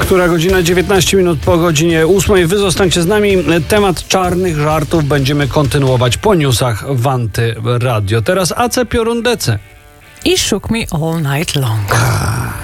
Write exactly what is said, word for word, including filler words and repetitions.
Która godzina? dziewiętnaście minut po godzinie ósmej. Wy zostańcie z nami. Temat czarnych żartów będziemy kontynuować po newsach w Anty Radio. Teraz A C Piorun D C. I Shook Me All Night Long.